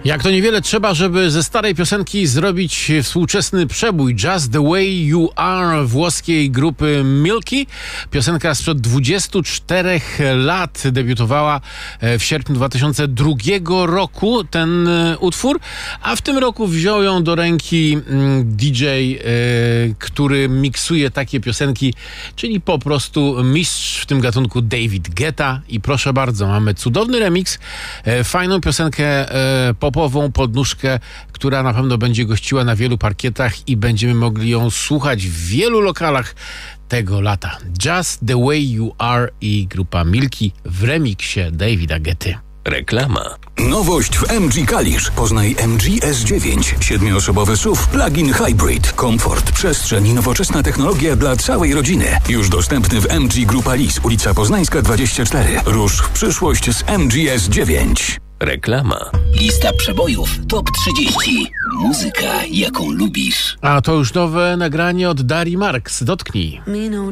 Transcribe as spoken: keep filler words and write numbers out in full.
Jak to niewiele trzeba, żeby ze starej piosenki zrobić współczesny przebój. Just the Way You Are włoskiej grupy Milky. Piosenka sprzed dwudziestu czterech lat debiutowała w sierpniu dwa tysiące drugiego roku ten utwór, a w tym roku wziął ją do ręki D J, który miksuje takie piosenki, czyli po prostu mistrz w tym gatunku David Guetta. I proszę bardzo, mamy cudowny remix, fajną piosenkę popową podnóżkę, która na pewno będzie gościła na wielu parkietach i będziemy mogli ją słuchać w wielu lokalach tego lata. Just the Way You Are i grupa Milky w remiksie Davida Guetty. Reklama. Nowość w M G Kalisz. Poznaj M G S dziewięć. Siedmioosobowy S U V plug-in hybrid. Komfort, przestrzeń i nowoczesna technologia dla całej rodziny. Już dostępny w M G Grupa Lis, ulica Poznańska dwadzieścia cztery. Rusz w przyszłość z M G S dziewięć. Reklama. Lista przebojów top trzydzieści. Muzyka, jaką lubisz. A to już nowe nagranie od Darii Marks. Dotknij.